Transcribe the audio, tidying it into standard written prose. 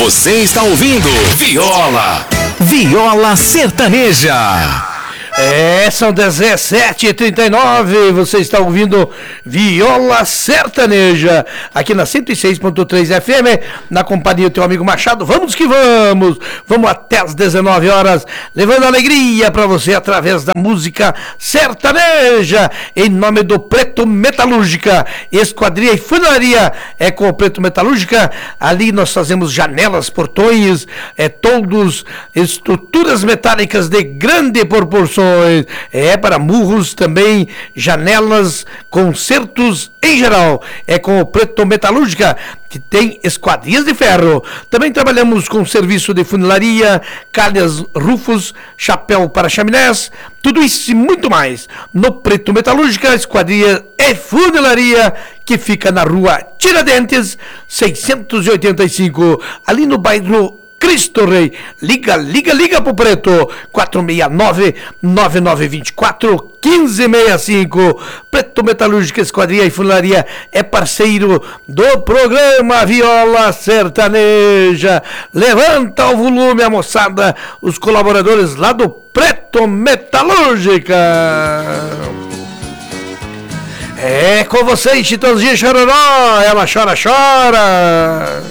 Você está ouvindo Viola Sertaneja. São 17h39, você está ouvindo Viola Sertaneja, aqui na 106.3 FM, na companhia do teu amigo Machado. Vamos que vamos, vamos até as 19 horas, levando alegria para você através da música sertaneja, em nome do Preto Metalúrgica, Esquadria e Funilaria. É com o Preto Metalúrgica, ali nós fazemos janelas, portões, toldos, estruturas metálicas de grande proporção. Para murros também, janelas, concertos em geral. É com o Preto Metalúrgica, que tem esquadrias de ferro. Também trabalhamos com serviço de funilaria, calhas, rufos, chapéu para chaminés, tudo isso e muito mais. No Preto Metalúrgica, esquadria e funilaria, que fica na rua Tiradentes, 685, ali no bairro Cristo Rei. Liga pro Preto, 469-9924-1565. Preto Metalúrgica, Esquadria e Funilaria é parceiro do programa Viola Sertaneja. Levanta o volume, a moçada, os colaboradores lá do Preto Metalúrgica. É com vocês, Chitãozinho Chororó, ela chora.